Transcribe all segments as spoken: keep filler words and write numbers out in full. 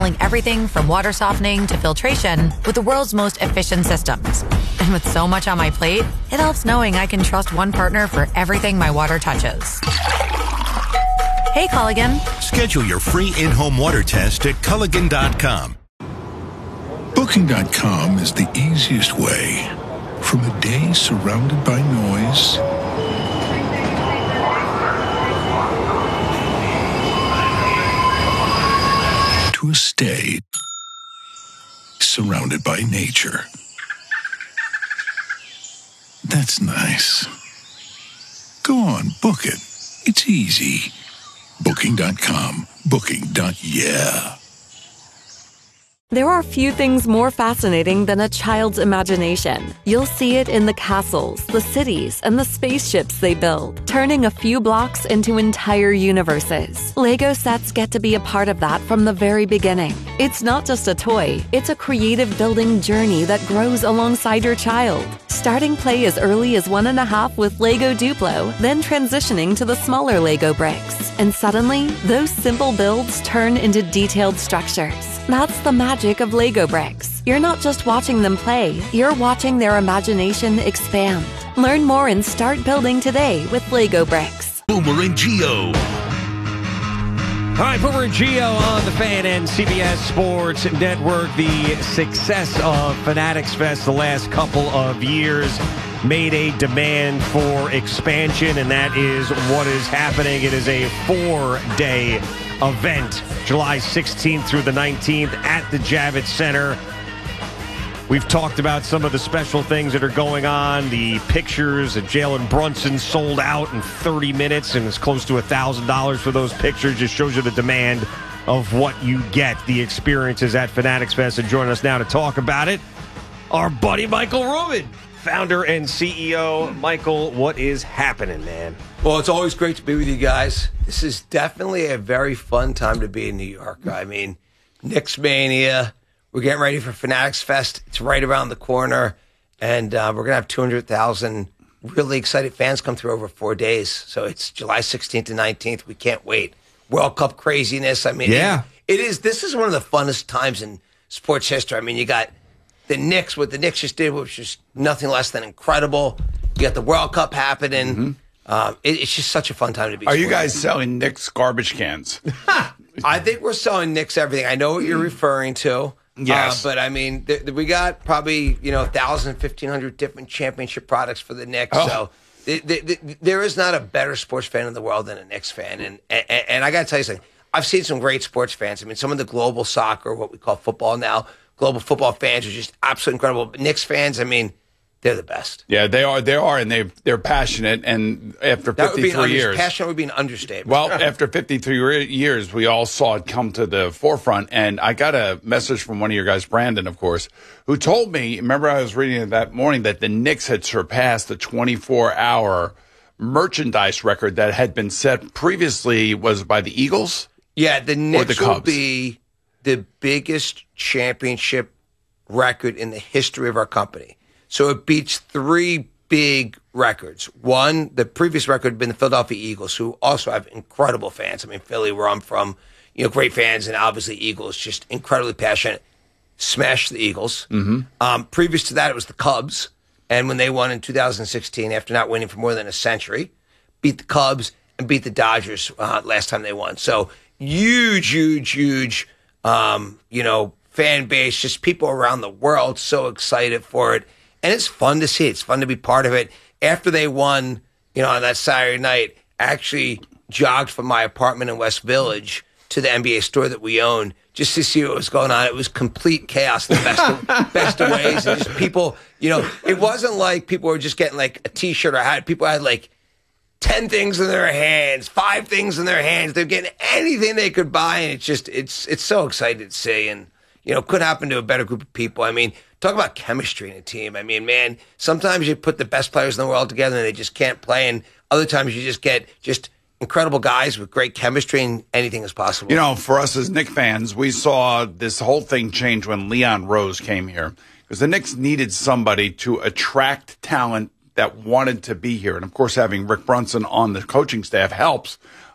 Everything from water softening to filtration with the world's most efficient systems. And with so much on my plate, it helps knowing I can trust one partner for everything my water touches. Hey, Culligan. Schedule your free in-home water test at Culligan dot com. Booking dot com is the easiest way from a day surrounded by noise to a stay surrounded by nature. That's nice. Go on, book it. It's easy. Booking dot com. Booking. Yeah. There are few things more fascinating than a child's imagination. You'll see it in the castles, the cities, and the spaceships they build, turning a few blocks into entire universes. Lego sets get to be a part of that from the very beginning. It's not just a toy, it's a creative building journey that grows alongside your child. Starting play as early as one and a half with Lego Duplo, then transitioning to the smaller Lego bricks. And suddenly, those simple builds turn into detailed structures. That's the magic of Lego bricks. You're not just watching them play, you're watching their imagination expand. Learn more and start building today with Lego bricks. Boomer and Geo. All right, Boomer and Geo on the Fan and C B S Sports Network. The success of Fanatics Fest the last couple of years made a demand for expansion, and that is what is happening. It is a four-day event, July sixteenth through the nineteenth at the Javits Center. We've talked about some of the special things that are going on. The pictures of Jalen Brunson sold out in thirty minutes, and it's close to one thousand dollars for those pictures. Just shows you the demand of what you get, the experiences at Fanatics Fest. And joining us now to talk about it, our buddy Michael Rubin, founder and C E O. Michael, what is happening, man? Well, it's always great to be with you guys. This is definitely a very fun time to be in New York. I mean, Knicks Mania. We're getting ready for Fanatics Fest. It's right around the corner. And uh, we're going to have two hundred thousand really excited fans come through over four days. So it's July sixteenth to nineteenth. We can't wait. World Cup craziness. I mean, yeah. it, it is. This is one of the funnest times in sports history. I mean, you got the Knicks, what the Knicks just did, which is nothing less than incredible. You got the World Cup happening. Mm-hmm. Um, it, it's just such a fun time to be. Are you guys selling Knicks garbage cans? I think we're selling Knicks everything. I know what you're referring to. Yes. Uh, but, I mean, th- th- we got probably, you know, one thousand, fifteen hundred different championship products for the Knicks. Oh. So th- th- th- there is not a better sports fan in the world than a Knicks fan. And, and, and I got to tell you something. I've seen some great sports fans. I mean, some of the global soccer, what we call football now, global football fans are just absolutely incredible. But Knicks fans, I mean, they're the best. Yeah, they are. They are, and they they're passionate. And after That would be an fifty-three under- years, passionate would be an understatement. well, after fifty-three years, we all saw it come to the forefront. And I got a message from one of your guys, Brandon, of course, who told me. Remember, I was reading it that morning that the Knicks had surpassed the twenty-four hour merchandise record that had been set previously. Was by the Eagles? Yeah, the Knicks the will Cubs? be the biggest championship record in the history of our company. So it beats three big records. One, the previous record had been the Philadelphia Eagles, who also have incredible fans. I mean, Philly, where I'm from, you know, great fans, and obviously Eagles, just incredibly passionate. Smashed the Eagles. Mm-hmm. Um, previous to that, it was the Cubs. And when they won in two thousand sixteen, after not winning for more than a century, beat the Cubs and beat the Dodgers uh, last time they won. So huge, huge, huge, um, you know, fan base, just people around the world so excited for it. And it's fun to see. It's fun to be part of it. After they won, you know, on that Saturday night, I actually jogged from my apartment in West Village to the N B A store that we own just to see what was going on. It was complete chaos in the best of, best of ways. And just people, you know, it wasn't like people were just getting like a T-shirt or a hat. People had like ten things in their hands, five things in their hands. They're getting anything they could buy. And it's just, it's, it's so exciting to see. And, you know, could happen to a better group of people. I mean, talk about chemistry in a team. I mean, man, sometimes you put the best players in the world together and they just can't play. And other times you just get just incredible guys with great chemistry, and anything is possible. You know, for us as Knicks fans, we saw this whole thing change when Leon Rose came here. Because the Knicks needed somebody to attract talent that wanted to be here. And, of course, having Rick Brunson on the coaching staff helps.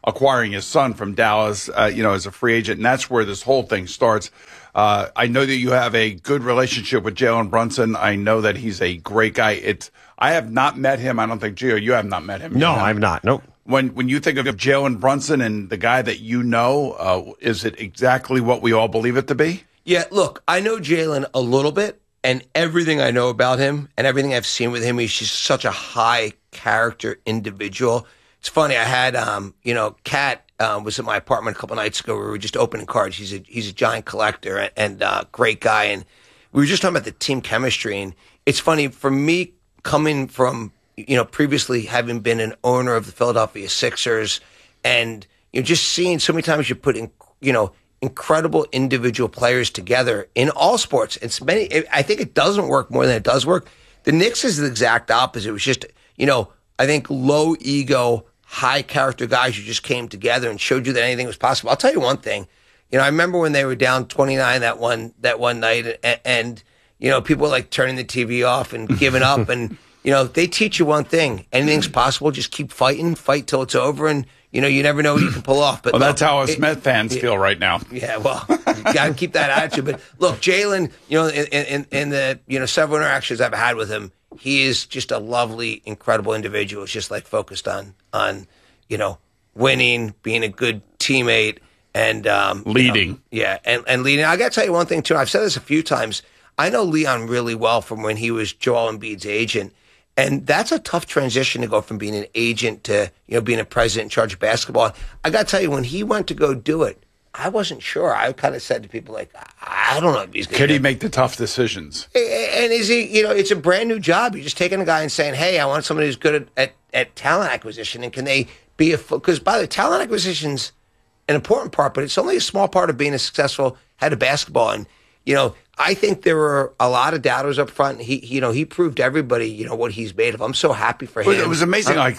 acquiring his son from Dallas, uh, you know, as a free agent. And that's where this whole thing starts. Uh, I know that you have a good relationship with Jalen Brunson. I know that he's a great guy. It's, I have not met him. I don't think, Gio, you have not met him. No, I've not. Nope. When when you think of Jalen Brunson and the guy that you know, uh, is it exactly what we all believe it to be? Yeah, look, I know Jalen a little bit, and everything I know about him and everything I've seen with him, he's just such a high character individual. It's funny, I had, um, you know, Kat um, was at my apartment a couple nights ago. We were just opening cards. He's a he's a giant collector and, and uh, great guy, and we were just talking about the team chemistry. And it's funny for me coming from, you know, previously having been an owner of the Philadelphia Sixers, and you know, just seeing so many times you put in, you know, incredible individual players together in all sports. It's many. It, I think it doesn't work more than it does work. The Knicks is the exact opposite. It was just, you know, I think low ego, high character guys who just came together and showed you that anything was possible. I'll tell you one thing. You know, I remember when they were down twenty-nine that one that one night, and, and you know, people were like turning the T V off and giving up and. You know, they teach you one thing. Anything's possible. Just keep fighting, fight till it's over, and, you know, you never know what you can pull off. But well, look, that's how us it, Met fans it, feel right now. Yeah, well, you got to keep that attitude. But look, Jalen, you know, in, in, in the, you know, several interactions I've had with him, he is just a lovely, incredible individual. It's just like focused on, on, you know, winning, being a good teammate, and um, leading. You know, yeah, and, and leading. I got to tell you one thing, too. I've said this a few times. I know Leon really well from when he was Joel Embiid's agent. And that's a tough transition to go from being an agent to, you know, being a president in charge of basketball. I got to tell you, when he went to go do it, I wasn't sure. I kind of said to people, like, I don't know if he's going to Could he make the tough decisions? And is he, you know, it's a brand new job. You're just taking a guy and saying, hey, I want somebody who's good at, at, at talent acquisition. And can they be a, because by the way, talent acquisition's an important part, but it's only a small part of being a successful head of basketball. And, you know, I think there were a lot of doubters up front. He, you know, he proved to everybody, you know, what he's made of. I'm so happy for him. It was amazing. Like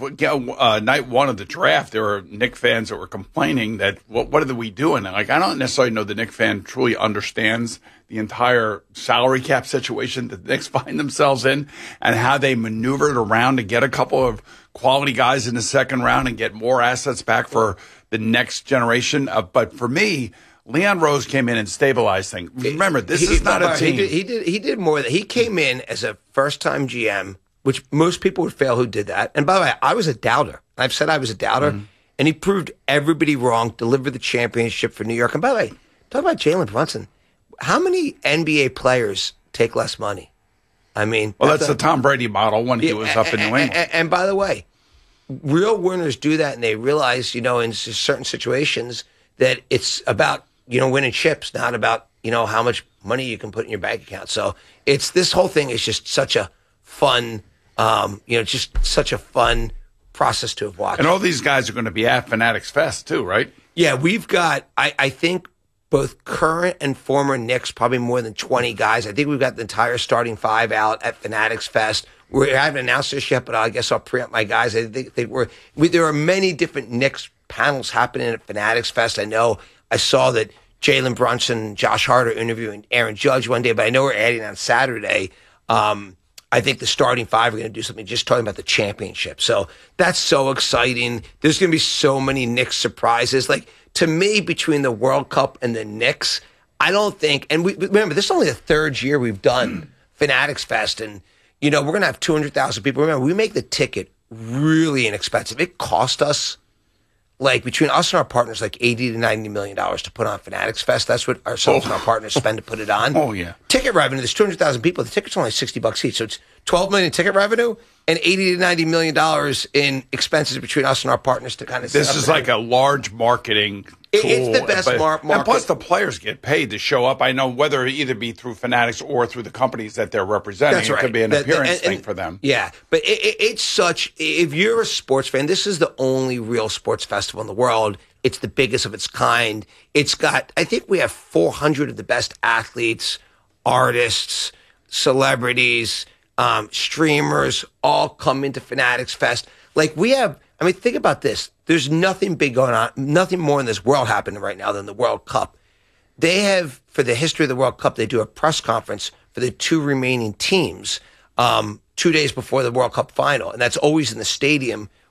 uh, night one of the draft, there were Knick fans that were complaining that what what are we doing? Like, I don't necessarily know the Knick fan truly understands the entire salary cap situation that the Knicks find themselves in and how they maneuvered around to get a couple of quality guys in the second round and get more assets back for the next generation. Uh, but for me, Leon Rose came in and stabilized things. Remember, this he, is not a team. He did, he did. He did more than he came in as a first-time G M, which most people would fail who did that. And by the way, I was a doubter. I've said I was a doubter, mm-hmm. and he proved everybody wrong. Delivered the championship for New York. And by the way, talk about Jalen Brunson. How many N B A players take less money? I mean, well, that's, that's a, the Tom Brady model when he yeah, was up in New England. And, and by the way, real winners do that, and they realize, you know, in certain situations that it's about, you know, winning chips, not about, you know, how much money you can put in your bank account. So it's, this whole thing is just such a fun, um, you know, just such a fun process to have watched. And all these guys are going to be at Fanatics Fest too, right? Yeah, we've got, I, I think both current and former Knicks, probably more than twenty guys. I think we've got the entire starting five out at Fanatics Fest. We haven't announced this yet, but I guess I'll preempt my guys. I think they were, we, there are many different Knicks panels happening at Fanatics Fest. I know I saw that Jalen Brunson, Josh Hart are interviewing Aaron Judge one day, but I know we're adding on Saturday. Um, I think the starting five are going to do something just talking about the championship. So that's so exciting. There's going to be so many Knicks surprises. Like, to me, between the World Cup and the Knicks, I don't think, and we remember, this is only the third year we've done Fanatics Fest, and, you know, we're going to have two hundred thousand people. Remember, we make the ticket really inexpensive. It cost us, like, between us and our partners, like eighty to ninety million dollars to put on Fanatics Fest. That's what ourselves oh. and our partners spend to put it on. Oh, yeah. Ticket revenue, there's two hundred thousand people. The ticket's only sixty bucks each. So it's twelve million ticket revenue and eighty to ninety million dollars in expenses between us and our partners to kind of This is like a large marketing tool. It's the best but, mar- market. And plus, the players get paid to show up. I know whether it either be through Fanatics or through the companies that they're representing. That's right. It could be an the, appearance the, and, thing and, for them. Yeah, but it, it, it's such, if you're a sports fan, this is the only real sports festival in the world. It's the biggest of its kind. It's got, I think we have four hundred of the best athletes, artists, celebrities, um, streamers, all come into Fanatics Fest. Like, we have, I mean, think about this. There's nothing big going on, nothing more in this world happening right now than the World Cup. They have, for the history of the World Cup, they do a press conference for the two remaining teams um, two days before the World Cup final. And that's always in the stadium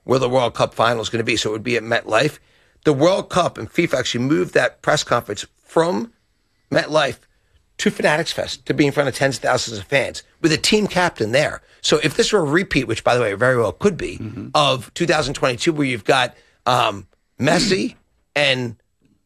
where the World Cup final is going to be. So it would be at MetLife. The World Cup and FIFA actually moved that press conference from MetLife to Fanatics Fest to be in front of tens of thousands of fans with a team captain there. So if this were a repeat, which by the way very well could be, mm-hmm. of two thousand twenty-two, where you've got um, Messi and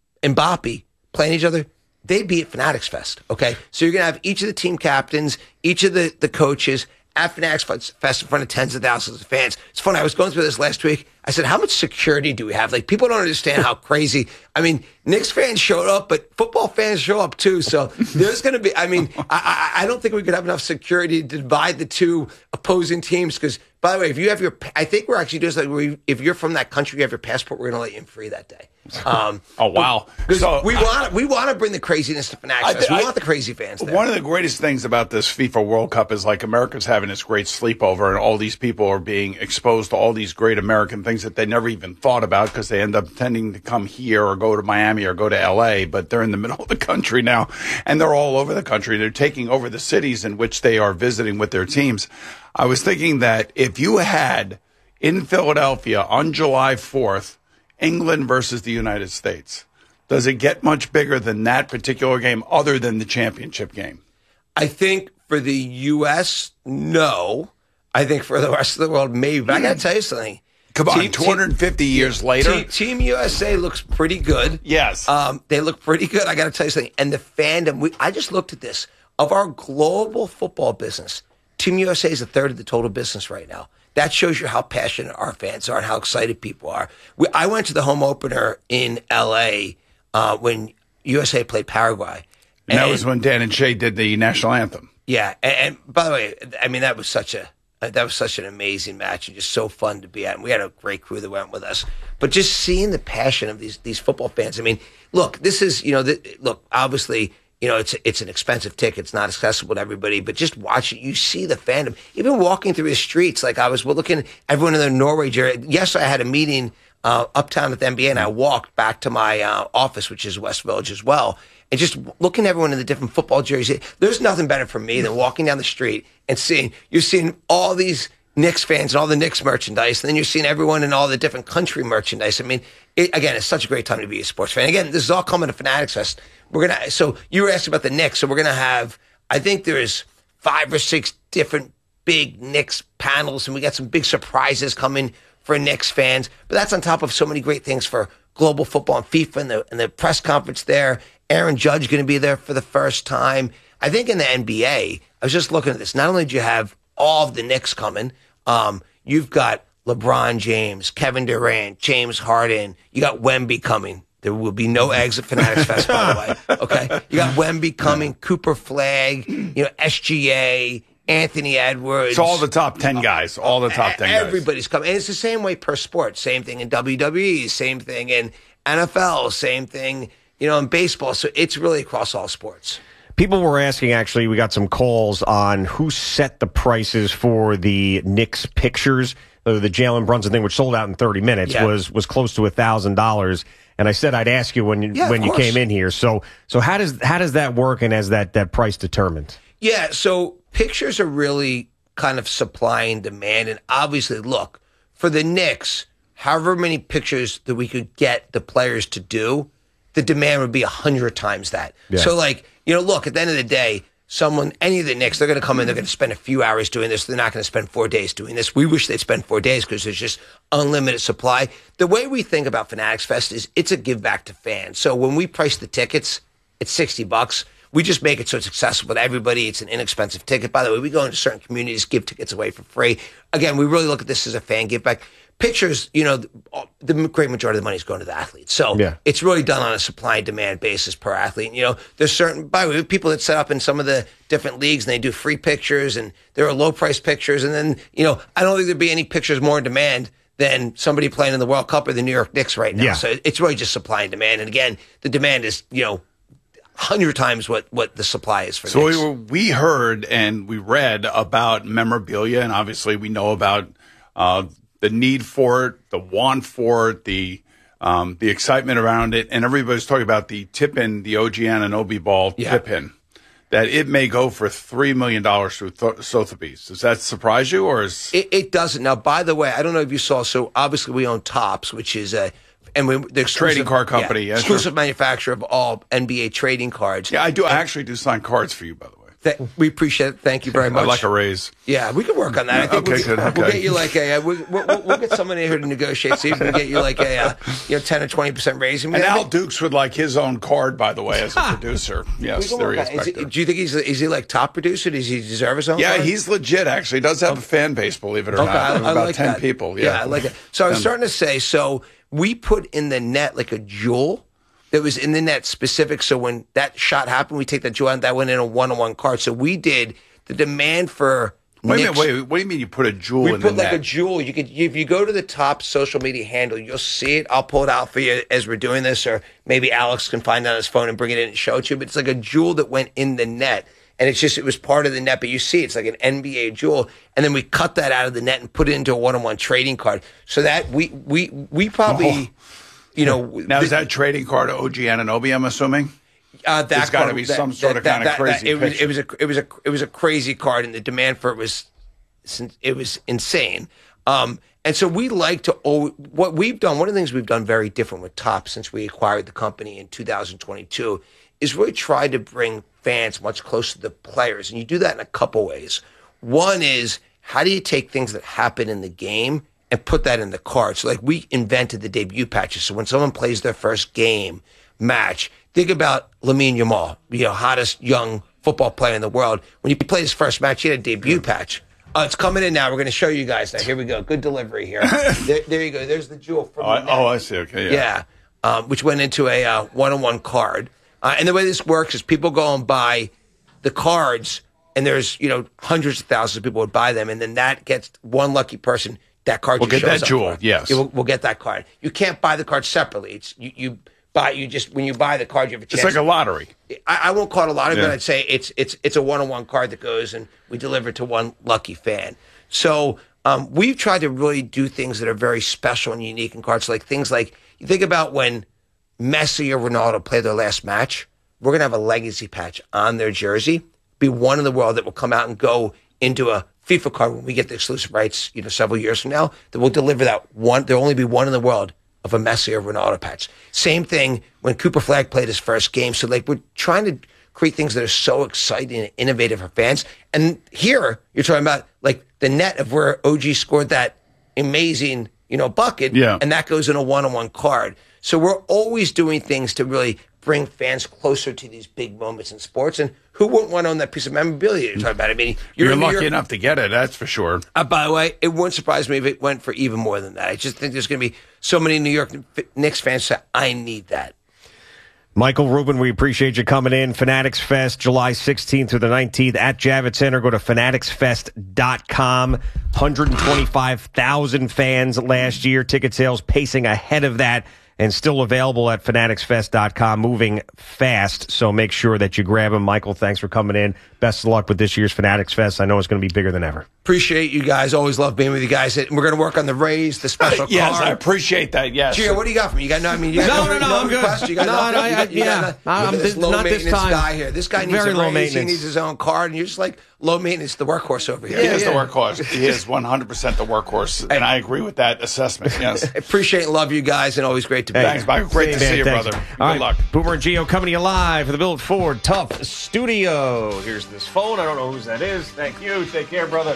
Mbappe playing each other, they'd be at Fanatics Fest. Okay, so you're gonna have each of the team captains, each of the the coaches at Fanatics Fest in front of tens of thousands of fans. It's funny. I was going through this last week. I said, how much security do we have? Like, people don't understand how crazy. I mean, Knicks fans showed up, but football fans show up too. So there's going to be, I mean, I, I don't think we could have enough security to divide the two opposing teams. Because, by the way, if you have your, I think we're actually just like, we, if you're from that country, you have your passport, we're going to let you in free that day. Um, oh, wow. So we want we want to bring the craziness to Fanatics Fest. We I, want the crazy fans there. One of the greatest things about this FIFA World Cup is, like, America's having this great sleepover, and all these people are being exposed to all these great American things that they never even thought about because they end up tending to come here or go to Miami or go to L A, but they're in the middle of the country now, and they're all over the country. They're taking over the cities in which they are visiting with their teams. I was thinking that if you had in Philadelphia on July fourth, England versus the United States, does it get much bigger than that particular game other than the championship game? I think for the U S, no. I think for the rest of the world, maybe. But I got to tell you something. Come on, team, two hundred fifty team, years later. Team, team U S A looks pretty good. Yes. Um, they look pretty good. I got to tell you something. And the fandom, we, I just looked at this. Of our global football business, Team U S A is a third of the total business right now. That shows you how passionate our fans are and how excited people are. We, I went to the home opener in L A uh, when U S A played Paraguay. And, and that was when Dan and Shay did the national anthem. Yeah. And, and by the way, I mean, that was such a that was such an amazing match and just so fun to be at. And we had a great crew that went with us. But just seeing the passion of these these football fans. I mean, look, this is, you know, the, look, obviously, you know, it's it's an expensive ticket. It's not accessible to everybody. But just watch it. You see the fandom. Even walking through the streets, like I was looking at everyone in the Norway area. Yes, I had a meeting uh, uptown at the N B A, and I walked back to my uh, office, which is West Village as well. And just looking at everyone in the different football jerseys, there's nothing better for me than walking down the street and seeing, you're seeing all these Knicks fans and all the Knicks merchandise, and then you're seeing everyone in all the different country merchandise. I mean, it, again, it's such a great time to be a sports fan. Again, this is all coming to Fanatics Fest. We're gonna. So you were asking about the Knicks, so we're gonna have. I think there's five or six different big Knicks panels, and we got some big surprises coming for Knicks fans. But that's on top of so many great things for global football and FIFA and the, and the press conference there. Aaron Judge going to be there for the first time. I think in the N B A, I was just looking at this. Not only do you have all of the Knicks coming, um, you've got LeBron James, Kevin Durant, James Harden. You got Wemby coming. There will be no eggs at Fanatics Fest, by the way. Okay, you got Wemby coming, Cooper Flag, you know, S G A, Anthony Edwards. It's all the top ten guys. All the top ten guys. Everybody's coming. And it's the same way per sport. Same thing in W W E. Same thing in N F L. Same thing, you know, in baseball. So it's really across all sports. People were asking, actually, we got some calls on who set the prices for the Knicks pictures. The, the Jalen Brunson thing, which sold out in thirty minutes, yeah. was was close to one thousand dollars. And I said I'd ask you when you, yeah, when you came in here. So so how does how does that work, and has that, that price determined? Yeah, so pictures are really kind of supply and demand. And obviously, look, for the Knicks, however many pictures that we could get the players to do, the demand would be a hundred times that. Yeah. So, like, you know, look, at the end of the day, someone, any of the Knicks, they're going to come in, they're going to spend a few hours doing this. They're not going to spend four days doing this. We wish they'd spend four days because there's just unlimited supply. The way we think about Fanatics Fest is it's a give back to fans. So when we price the tickets, it's sixty bucks. We just make it so it's accessible to everybody. It's an inexpensive ticket. By the way, we go into certain communities, give tickets away for free. Again, we really look at this as a fan give back. Pictures, you know, the, the great majority of the money is going to the athletes. So yeah. It's really done on a supply and demand basis per athlete. You know, there's certain, by the way, people that set up in some of the different leagues and they do free pictures and there are low price pictures. And then, you know, I don't think there'd be any pictures more in demand than somebody playing in the World Cup or the New York Knicks right now. Yeah. So it's really just supply and demand. And again, the demand is, you know, hundred times what, what the supply is for so Knicks. So we, we heard and we read about memorabilia, and obviously we know about uh, the need for it, the want for it, the um, the excitement around it, and everybody's talking about the tip-in, the O G Anunoby ball yeah. tip-in. that it may go for three million dollars through Th- Sotheby's. Does that surprise you, or is it, it doesn't? Now, by the way, I don't know if you saw. So obviously, we own Topps, which is a and we the trading card company, yeah, yeah, exclusive sure. manufacturer of all N B A trading cards. Yeah, I do. And I actually do sign cards for you, by the way. Th- we appreciate it. Thank you very much. I'd like a raise. Yeah, we can work on that. I think okay, we'll, good. Okay. We'll get you like a. Uh, we'll, we'll, we'll get someone in here to negotiate. See if we can get you like a, uh, you know, ten or twenty percent raise. And Al Dukes would like his own card, by the way, as a producer. Yes, there he is. Back is there. He, do you think he's is he like top producer? Does he deserve his own? Yeah, card? he's legit. Actually, he does have a fan base, believe it or Okay, not. I, I About like ten that. people. Yeah. yeah, I like it. So I was starting to say. So we put in the net like a jewel that was in the net specific. So when that shot happened, we take that jewel and that went in a one-on-one card. So we did the demand for. Wait a Knicks, minute, wait. What do you mean you put a jewel we in put the like net? a jewel. You could if you go to the top social media handle, you'll see it. I'll pull it out for you as we're doing this, or maybe Alex can find it on his phone and bring it in and show it to you. But it's like a jewel that went in the net. And it's just, it was part of the net, but you see, it's like an N B A jewel. And then we cut that out of the net and put it into a one-on-one trading card. So that we, we, we probably, Oh. you know. Now, is that trading card O G Anunoby, I'm assuming? Uh, that There's got to card- be that- some sort that- of kind that- of crazy that- it was, picture. it was a, it was a, it was a crazy card, and the demand for it was, it was insane. Um, and so we like to, always, what we've done, one of the things we've done very different with Topps since we acquired the company in two thousand twenty-two is really try to bring fans much closer to the players. And you do that in a couple ways. One is, how do you take things that happen in the game and put that in the card? So like we invented the debut patches. So when someone plays their first game, match, think about Lamine Yamal, you know, hottest young football player in the world. When he played his first match, he had a debut patch. Uh, it's coming in now. We're going to show you guys now. Here we go. Good delivery here. there, there you go. There's the jewel from Oh, the I, net. oh, I see. Okay, yeah. Yeah, um, which went into a uh, one-on-one card. Uh, and the way this works is people go and buy the cards, and there's, you know, hundreds of thousands of people would buy them, and then that gets one lucky person. That card We'll just get shows that up jewel, for. yes. Yeah, we'll, we'll get that card. You can't buy the card separately. It's you, you buy you just when you buy the card, you have a chance. It's like a lottery. I, I won't call it a lottery, Yeah. but I'd say it's it's it's a one-on-one card that goes and we deliver to one lucky fan. So um, we've tried to really do things that are very special and unique in cards, like things like you think about when Messi or Ronaldo play their last match. We're gonna have a legacy patch on their jersey. Be one in the world that will come out and go into a FIFA card when we get the exclusive rights, you know, several years from now. That will deliver that one. There'll only be one in the world of a Messi or Ronaldo patch. Same thing when Cooper Flagg played his first game. So like we're trying to create things that are so exciting and innovative for fans. And here you're talking about like the net of where O G scored that amazing, you know, bucket. Yeah. And that goes in a one-on-one card. So we're always doing things to really bring fans closer to these big moments in sports. And who wouldn't want to own that piece of memorabilia you're talking about? I mean, you're, You're in New lucky York- enough to get it, that's for sure. uh, by the way, it wouldn't surprise me if it went for even more than that. I just think there's going to be so many New York Knicks fans say, I need that. Michael Rubin, we appreciate you coming in. Fanatics Fest, July sixteenth through the nineteenth at Javits Center. Go to fanatics fest dot com. one hundred twenty-five thousand fans last year. Ticket sales pacing ahead of that and still available at fanatics fest dot com, moving fast. So make sure that you grab them. Michael, thanks for coming in. Best of luck with this year's Fanatics Fest. I know it's going to be bigger than ever. Appreciate you guys. Always love being with you guys. And we're going to work on the Rays, the special Yes, card. I appreciate that, yes. Gio, what do you got for me? You got no, I mean, you got No, no, no, no, I'm good. request? You got No, nothing? no, You I- got- you yeah. got no- I'm look at this- this low not this maintenance time. guy here. This guy needs Very a low raise. maintenance. He needs his own card, and you're just like low maintenance, the workhorse over here. He is the workhorse. He is one hundred percent the workhorse, and I agree with that assessment, yes. Appreciate and love you guys, and always great to be Thanks, here. Michael. Great to Hey, see you, man, brother. thanks. Good All right, luck. Boomer and Gio coming to you live for the Built Ford Tough Studio. Here's this phone. I don't know whose that is. Thank you. Take care, brother.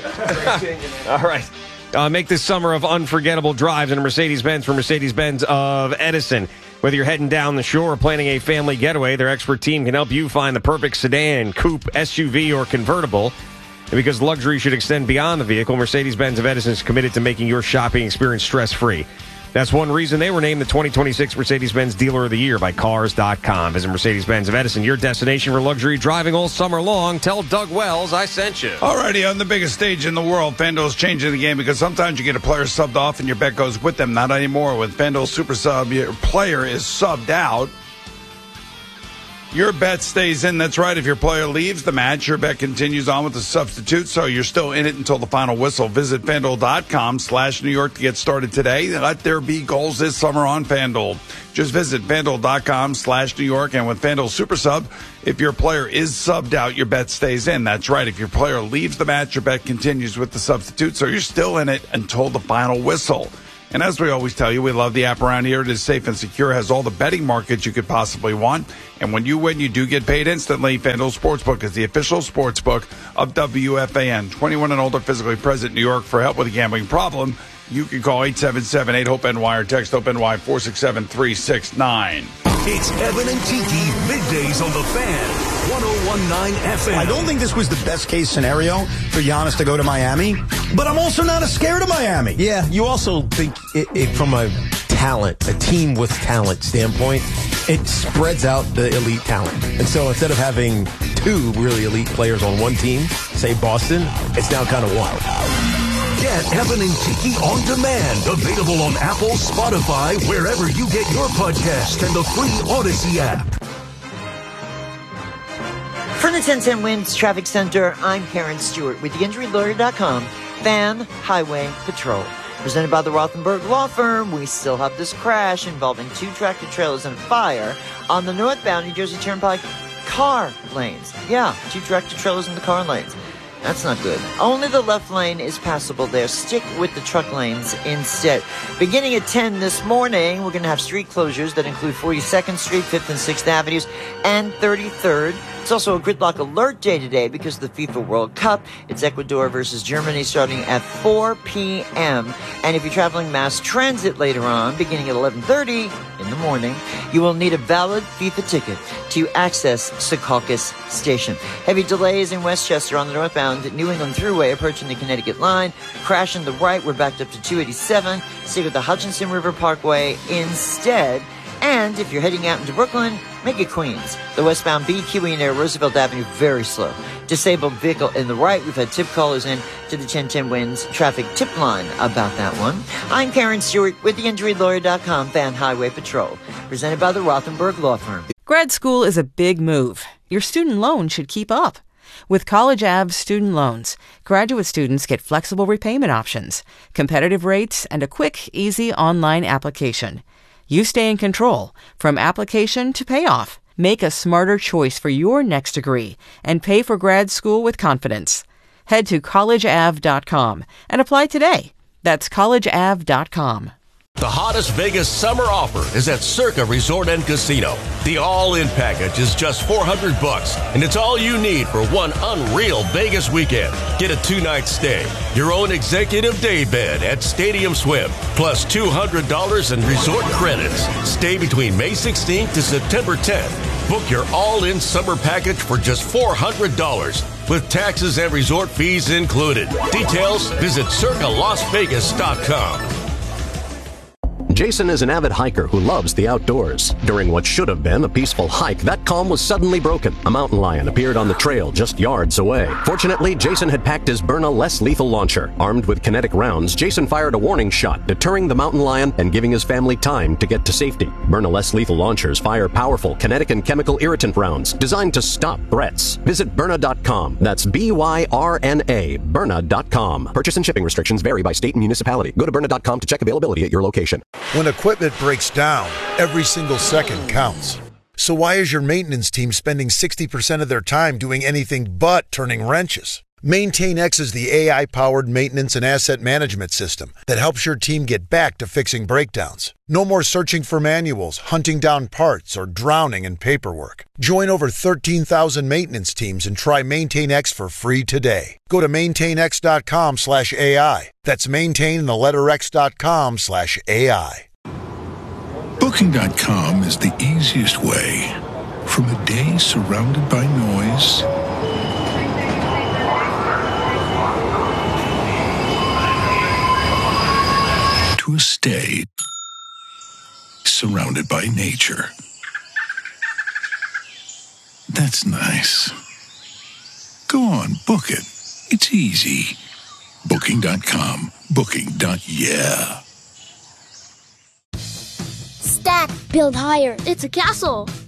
All right. Uh, make this summer of unforgettable drives in a Mercedes-Benz for Mercedes-Benz of Edison. Whether you're heading down the shore or planning a family getaway, their expert team can help you find the perfect sedan, coupe, S U V, or convertible. And because luxury should extend beyond the vehicle, Mercedes-Benz of Edison is committed to making your shopping experience stress-free. That's one reason they were named the twenty twenty-six Mercedes-Benz Dealer of the Year by Cars dot com. Visit Mercedes-Benz of Edison, your destination for luxury driving all summer long. Tell Doug Wells I sent you. Alrighty, on the biggest stage in the world, FanDuel's changing the game because sometimes you get a player subbed off and your bet goes with them. Not anymore. With FanDuel Super Sub, your player is subbed out. Your bet stays in. That's right. If your player leaves the match, your bet continues on with the substitute, so you're still in it until the final whistle. Visit FanDuel.com slash New York to get started today. Let there be goals this summer on FanDuel. Just visit FanDuel.com slash New York, and with FanDuel Super Sub, if your player is subbed out, your bet stays in. That's right. If your player leaves the match, your bet continues with the substitute, so you're still in it until the final whistle. And as we always tell you, we love the app around here. It is safe and secure, has all the betting markets you could possibly want. And when you win, you do get paid instantly. FanDuel Sportsbook is the official sportsbook of W F A N. twenty-one and older, physically present in New York. For help with a gambling problem, you can call eight seven seven, eight, HOPE-N Y or text HOPE-N Y four six seven, three six nine. It's Evan and Tiki, middays on the Fan, one oh one point nine F M. I don't think this was the best case scenario for Giannis to go to Miami, but I'm also not scared of Miami. Yeah, you also think it, it from a talent, a team with talent standpoint, it spreads out the elite talent. And so instead of having two really elite players on one team, say Boston, it's now kind of one. Get Evan and Tiki on demand. Available on Apple, Spotify, wherever you get your podcast, and the free Odyssey app. From the ten ten Winds Traffic Center, I'm Karen Stewart with the injury lawyer dot com, Fan Highway Patrol. Presented by the Rothenberg Law Firm, we still have this crash involving two tractor trailers and a fire on the northbound New Jersey Turnpike car lanes. Yeah, two tractor trailers in the car lanes. That's not good. Only the left lane is passable there. Stick with the truck lanes instead. Beginning at ten this morning, we're going to have street closures that include forty-second Street, fifth and sixth Avenues, and thirty-third. It's also a gridlock alert day today because of the FIFA World Cup. It's Ecuador versus Germany starting at four p.m. And if you're traveling mass transit later on, beginning at eleven thirty in the morning, you will need a valid FIFA ticket to access Secaucus Station. Heavy delays in Westchester on the northbound New England Thruway approaching the Connecticut line. Crash on the right, we're backed up to two eighty-seven. Stick with the Hutchinson River Parkway instead. And if you're heading out into Brooklyn, make it Queens. The westbound B Q E near Roosevelt Avenue, very slow. Disabled vehicle in the right. We've had tip callers in to the ten ten Winds traffic tip line about that one. I'm Karen Stewart with the injury lawyer dot com Fan Highway Patrol. Presented by the Rothenberg Law Firm. Grad school is a big move. Your student loan should keep up. With College Ave student loans, graduate students get flexible repayment options, competitive rates, and a quick, easy online application. You stay in control from application to payoff. Make a smarter choice for your next degree and pay for grad school with confidence. Head to college ave dot com and apply today. That's college ave dot com. The hottest Vegas summer offer is at Circa Resort and Casino. The all-in package is just four hundred bucks, and it's all you need for one unreal Vegas weekend. Get a two-night stay, your own executive day bed at Stadium Swim, plus two hundred dollars in resort credits. Stay between May sixteenth to September tenth. Book your all-in summer package for just four hundred dollars, with taxes and resort fees included. Details, visit circa las vegas dot com. Jason is an avid hiker who loves the outdoors. During what should have been a peaceful hike, that calm was suddenly broken. A mountain lion appeared on the trail just yards away. Fortunately, Jason had packed his Byrna less lethal launcher. Armed with kinetic rounds, Jason fired a warning shot, deterring the mountain lion and giving his family time to get to safety. Byrna less lethal launchers fire powerful kinetic and chemical irritant rounds designed to stop threats. Visit Byrna dot com. That's B Y R N A, Byrna dot com. Purchase and shipping restrictions vary by state and municipality. Go to Byrna dot com to check availability at your location. When equipment breaks down, every single second counts. So why is your maintenance team spending sixty percent of their time doing anything but turning wrenches? MaintainX is the A I-powered maintenance and asset management system that helps your team get back to fixing breakdowns. No more searching for manuals, hunting down parts, or drowning in paperwork. Join over thirteen thousand maintenance teams and try MaintainX for free today. Go to maintainx dot com slash A I. That's maintain the letter X dot com slash A I. Booking dot com is the easiest way. From a day surrounded by noise to a stay surrounded by nature. That's nice. Go on, book it. It's easy. Booking dot com. Booking. Yeah. Stack, build higher. It's a castle.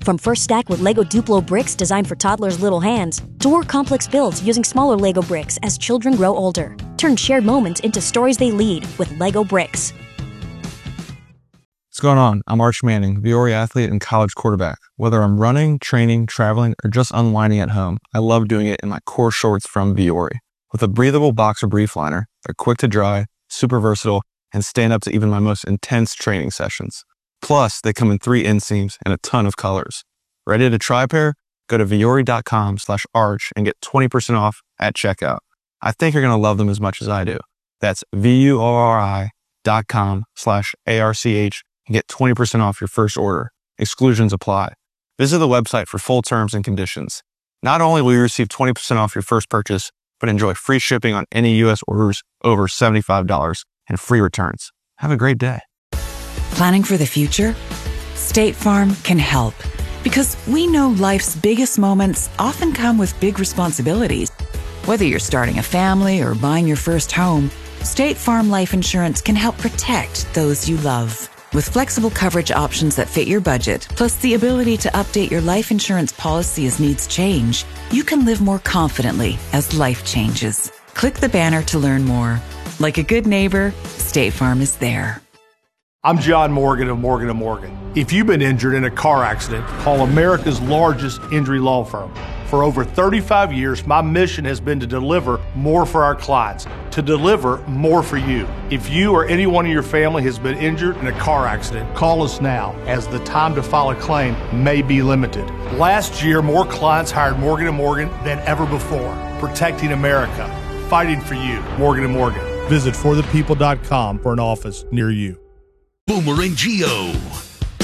From first stack with Lego Duplo bricks designed for toddlers' little hands, to more complex builds using smaller Lego bricks as children grow older. Turn shared moments into stories they lead with Lego bricks. What's going on? I'm Arch Manning, Viore athlete and college quarterback. Whether I'm running, training, traveling, or just unwinding at home, I love doing it in my core shorts from Viore. With a breathable boxer brief liner, they're quick to dry, super versatile, and stand up to even my most intense training sessions. Plus, they come in three inseams and a ton of colors. Ready to try a pair? Go to Viore.com slash arch and get twenty percent off at checkout. I think you're going to love them as much as I do. That's V-U-O-R-I dot com slash A-R-C-H and get twenty percent off your first order. Exclusions apply. Visit the website for full terms and conditions. Not only will you receive twenty percent off your first purchase, but enjoy free shipping on any U S orders over seventy-five dollars and free returns. Have a great day. Planning for the future? State Farm can help, because we know life's biggest moments often come with big responsibilities. Whether you're starting a family or buying your first home, State Farm Life Insurance can help protect those you love. With flexible coverage options that fit your budget, plus the ability to update your life insurance policy as needs change, you can live more confidently as life changes. Click the banner to learn more. Like a good neighbor, State Farm is there. I'm John Morgan of Morgan and Morgan. If you've been injured in a car accident, call America's largest injury law firm. For over thirty-five years, my mission has been to deliver more for our clients, to deliver more for you. If you or anyone in your family has been injured in a car accident, call us now, as the time to file a claim may be limited. Last year, more clients hired Morgan and Morgan than ever before, protecting America, fighting for you. Morgan and Morgan. Visit for the people dot com for an office near you. Boomer and Geo.